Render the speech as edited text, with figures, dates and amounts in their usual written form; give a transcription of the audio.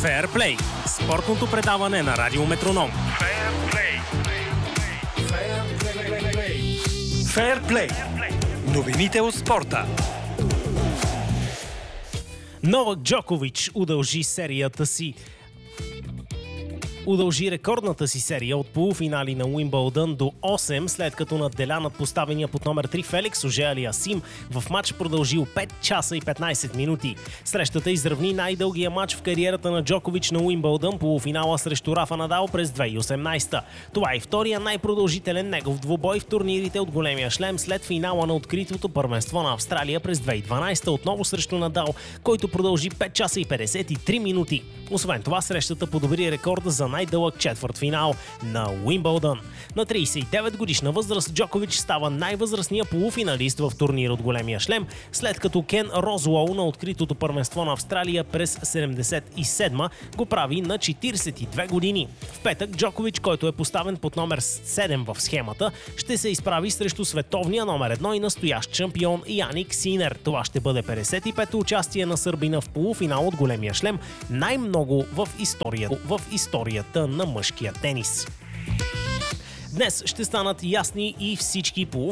Феърплей – спортното предаване на Радио Метроном. Феърплей. Новините от спорта. Новак Джокович удължи рекордната си серия от полуфинали на Уимбълдън до 8, след като надделя над поставения под номер 3 Феликс Оже-Алиасим в матч продължил 5 часа и 15 минути. Срещата изравни най-дългия матч в кариерата на Джокович на Уимбълдън, полуфинала срещу Рафа Надал през 2018. Това е втория най-продължителен негов двубой в турнирите от големия шлем след финала на откритото първенство на Австралия през 2012, отново срещу Надал, който продължи 5 часа и 53 минути. Освен това, срещата подобри рекорда за най-дълъг четвъртфинал на Уимбълдън. На 39 годишна възраст Джокович става най-възрастният полуфиналист в турнир от големия шлем, след като Кен Розуол на откритото първенство на Австралия през 77 го прави на 42 години. В петък Джокович, който е поставен под номер 7 в схемата, ще се изправи срещу световния номер 1 и настоящ шампион Яник Синер. Това ще бъде 55-то участие на сърбина в полуфинал от големия шлем, най-много в историята на мъжкия тенис. Днес ще станат ясни и всички